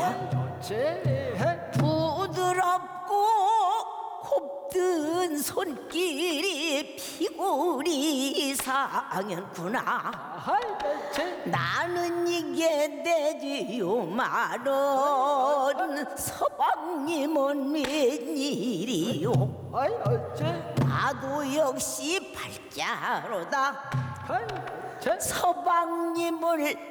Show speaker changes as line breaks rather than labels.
부드럽고 곱든 손길이 피골이 상했구나. 나는 이게 되지요 말은 서방님은 웬일이요. 나도 역시 팔자로다. 서방님을